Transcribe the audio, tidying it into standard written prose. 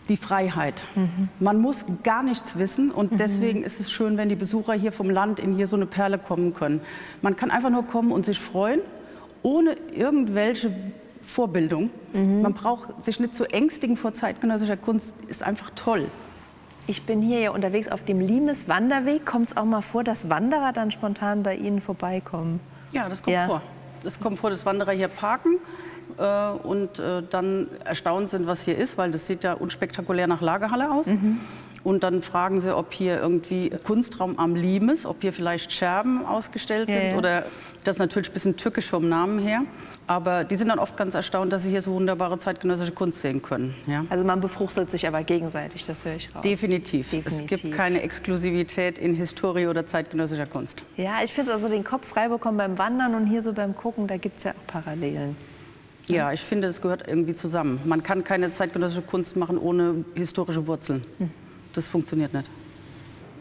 Die Freiheit. Man muss gar nichts wissen und deswegen ist es schön, wenn die Besucher hier vom Land in hier so eine Perle kommen können. Man kann einfach nur kommen und sich freuen, ohne irgendwelche Vorbildung. Man braucht sich nicht zu ängstigen vor zeitgenössischer Kunst, ist einfach toll. Ich bin hier ja unterwegs auf dem Limes-Wanderweg. Kommt es auch mal vor, dass Wanderer dann spontan bei Ihnen vorbeikommen? Ja, das kommt vor. Das kommt vor, dass Wanderer hier parken und dann erstaunt sind, was hier ist, weil das sieht ja unspektakulär nach Lagerhalle aus. Und dann fragen sie, ob hier irgendwie Kunstraum am Limes, ob hier vielleicht Scherben ausgestellt sind. Oder das ist natürlich ein bisschen tückisch vom Namen her. Aber die sind dann oft ganz erstaunt, dass sie hier so wunderbare zeitgenössische Kunst sehen können. Ja. Also man befruchtet sich aber gegenseitig, das höre ich raus. Definitiv. Es gibt keine Exklusivität in Historie oder zeitgenössischer Kunst. Ja, ich finde also den Kopf frei bekommen beim Wandern und hier so beim Gucken, da gibt es ja auch Parallelen. Ja, ich finde, es gehört irgendwie zusammen. Man kann keine zeitgenössische Kunst machen ohne historische Wurzeln. Das funktioniert nicht.